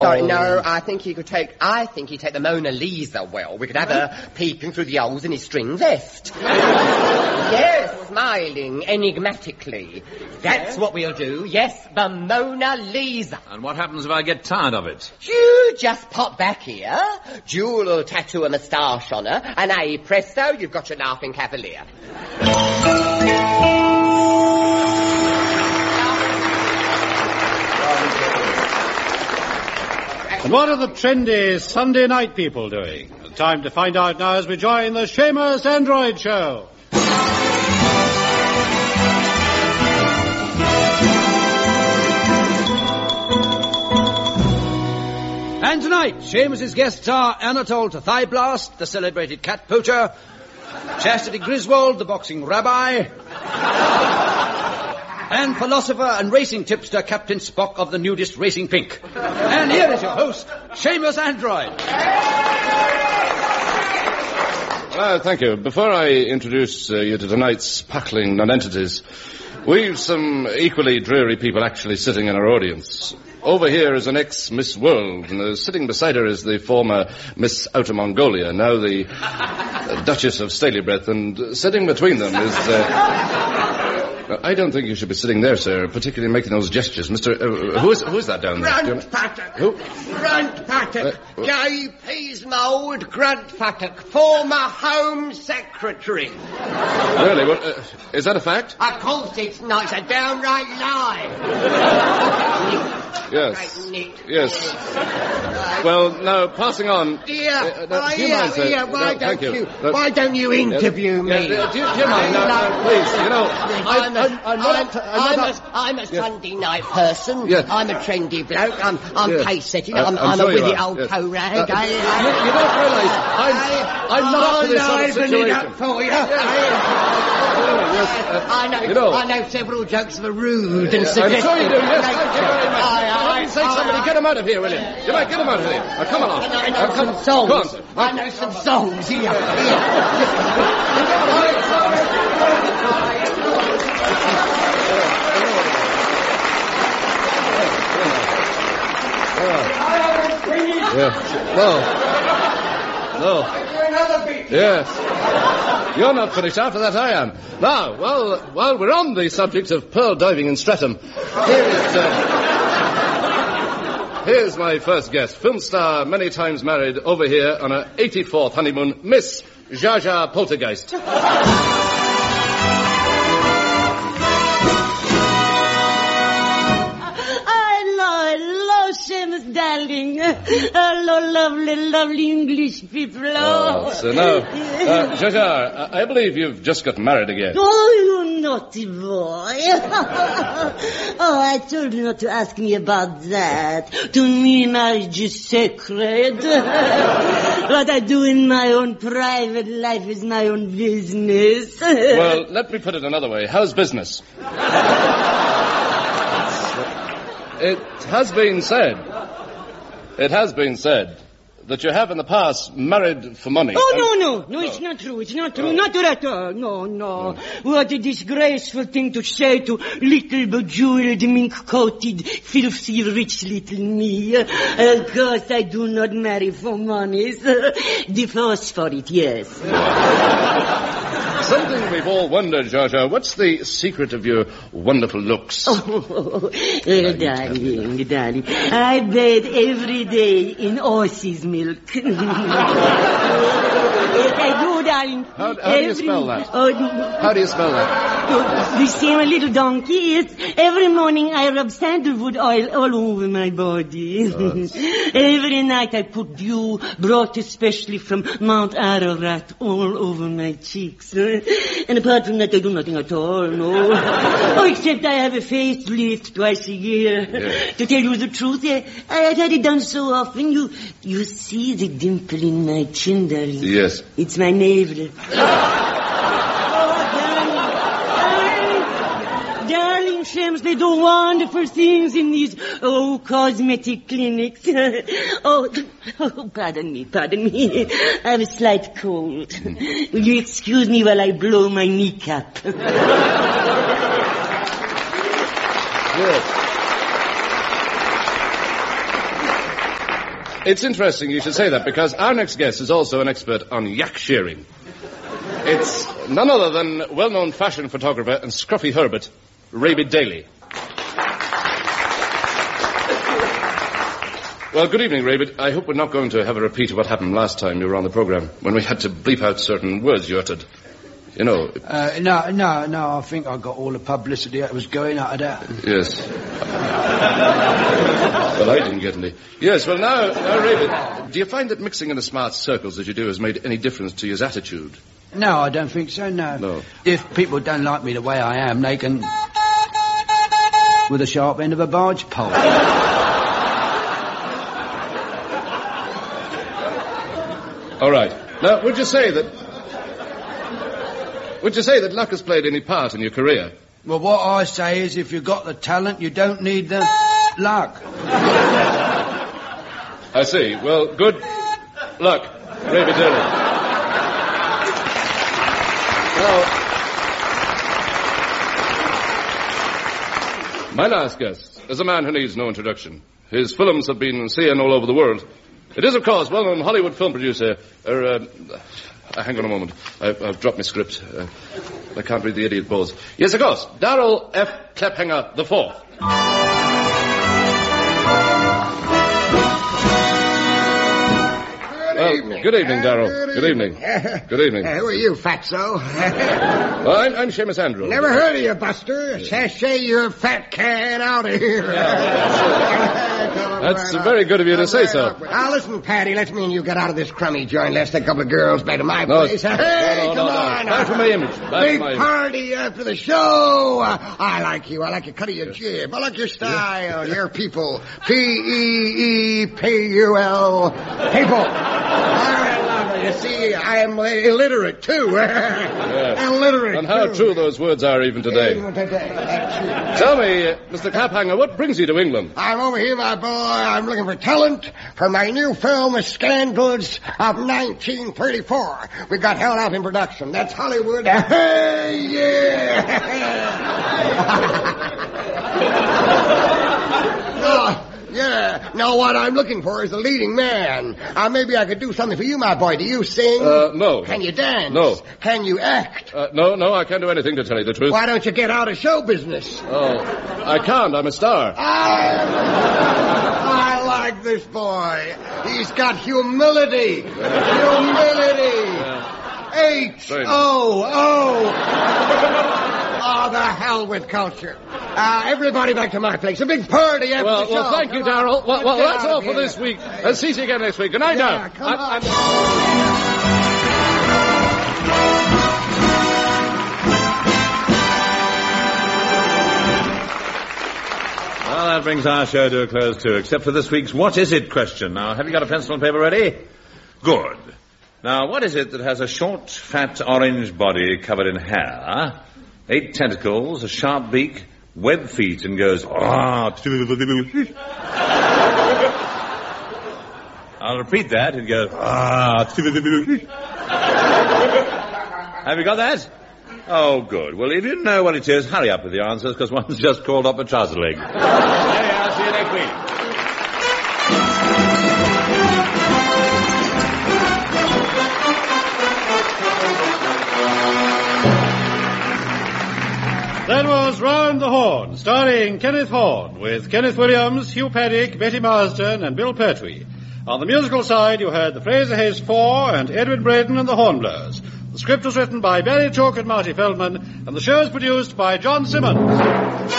Sorry, no, I think he'd take the Mona Lisa well. We could have her peeping through the holes in his string vest. Yes, smiling enigmatically. That's what we'll do. Yes, the Mona Lisa. And what happens if I get tired of it? You just pop back here, Jewel will tattoo a moustache on her, and presto, you've got your laughing cavalier. And what are the trendy Sunday night people doing? Time to find out now as we join the Seamus Android Show. And tonight, Seamus's guests are Anatole Thigh-Blast, the celebrated cat poacher, Chastity Griswold, the boxing rabbi, and philosopher and racing tipster Captain Spock of the nudist Racing Pink. And here is your host, Seamus Android. Thank you. Before I introduce you to tonight's sparkling nonentities, we've some equally dreary people actually sitting in our audience. Over here is an ex-Miss World, and sitting beside her is the former Miss Outer Mongolia, now the Duchess of Stalybreath, and sitting between them is... I don't think you should be sitting there, sir, particularly making those gestures. Mr... who is that down there? Grunt Paddock. Who? Grunt Paddock. Gay Peasmould Grunt Paddock, former Home Secretary. Really? Well, is that a fact? Of course it's not. It's a downright lie. Yes. Right, Nick. Yes. Well, now, passing on... Why don't you interview me? Do you mind? No, please. You know, I'm a Sunday night person. Yes. I'm a trendy bloke. I'm Yes. pace setting. I'm I'm sure a you with the are. old Yes. toe rag. You don't realise I'm not up to this sort of situation. Up for you. I know several jokes that are rude and suggestive. I'm sure you do, yes. Thank you very much. For heaven's sake, somebody get him out of here, will you? You might get him out of here. Now, come along. I know some songs. Go on, sir. I know some songs. Here. No. Yes. You're not finished. After that, I am. Now, while we're on the subject of pearl diving in Streatham, here's my first guest, film star, many times married, over here on her 84th honeymoon, Miss Zsa Zsa Poltergeist. Seamus, darling. Hello, lovely English people. So now, Zsa Zsa, I believe you've just got married again. Oh, you naughty boy. I told you not to ask me about that. To me, marriage is sacred. What I do in my own private life is my own business. Well, let me put it another way. How's business? It has been said that you have in the past married for money. Oh, no, it's not true. It's not true. Not at all. No. What a disgraceful thing to say to little bejeweled, mink-coated, filthy, rich little me. Of course, I do not marry for money. Divorce for it, yes. Something we've all wondered, Zsa Zsa. What's the secret of your wonderful looks? Darling. I bathe every day in horse's milk. Yes, I do, darling. How do you spell that? How do you spell that? The same little donkey. Yes. Every morning I rub sandalwood oil all over my body. Every night I put dew, brought especially from Mount Ararat, all over my cheeks. And apart from that, I do nothing at all, no. Except I have a facelift twice a year. Yes. To tell you the truth, I had it done so often. You see the dimple in my chin, darling? Yes. It's my navel. Darling Seamus, they do wonderful things in these, cosmetic clinics. Pardon me. I have a slight cold. Will you excuse me while I blow my kneecap? Yes. It's interesting you should say that, because our next guest is also an expert on yak shearing. It's none other than well-known fashion photographer and scruffy Herbert, Raby Daly. Well, good evening, Raby. I hope we're not going to have a repeat of what happened last time you were on the program, when we had to bleep out certain words you uttered. You know... No, I think I got all the publicity that was going out of that. Yes. Well, I didn't get any. Yes, well, now, Raby, do you find that mixing in the smart circles as you do has made any difference to your attitude? No, I don't think so, no. If people don't like me the way I am, they can... with the sharp end of a barge pole. All right. Now, would you say that luck has played any part in your career? Well, what I say is if you've got the talent, you don't need the luck. I see. Well, good luck, Raby Daly. Now, my last guest is a man who needs no introduction. His films have been seen all over the world. It is, of course, well-known Hollywood film producer... hang on a moment. I've dropped my script. I can't read the idiot balls. Yes, of course. Darrell F. Claphanger IV. Good evening, Darrell. Good evening. Good evening. Who are you, fatso? Well, I'm Seamus Andrews. Never heard of you, Buster. Sashay your fat can out of here. That's very good of you to say so. Now, listen, Patty, let's me and you get out of this crummy joint. Let's take a couple of girls back to my place. Hey, come on. Back to my image. Big party after the show. I like you. I like your cut of your jib. I like your style. Your people. P-E-E-P-U-L. People. You see, I am illiterate, too. Yes. Illiterate, and how too. True those words are even today. Even today, that's true. Tell me, Mr. Claphanger, what brings you to England? I'm over here, my boy. I'm looking for talent for my new film, The Scandals of 1934. We got held out in production. That's Hollywood. Hey, yeah! Yeah. Now, what I'm looking for is a leading man. Maybe I could do something for you, my boy. Do you sing? No. Can you dance? No. Can you act? No, I can't do anything, to tell you the truth. Why don't you get out of show business? Oh, I can't. I'm a star. I like this boy. He's got humility. H-O-O. Oh, the hell with culture. Everybody back to my place. A big party after the show. Well, thank you, Darrell. Well, that's all for this week. See you again next week. Good night now. Come on. Well, that brings our show to a close, too, except for this week's What Is It question. Now, have you got a pencil and paper ready? Good. Now, what is it that has a short, fat, orange body covered in hair, 8 tentacles, a sharp beak, web feet, and goes... I'll repeat that. It goes... Have you got that? Oh, good. Well, if you know what it is, hurry up with the answers, because one's just called up a trouser leg. I'll see you next week. That was Round the Horn, starring Kenneth Horne, with Kenneth Williams, Hugh Paddick, Betty Marsden, and Bill Pertwee. On the musical side, you heard the Fraser Hayes Four and Edwin Braden and the Hornblowers. The script was written by Barry Chalk and Marty Feldman, and the show is produced by John Simmons.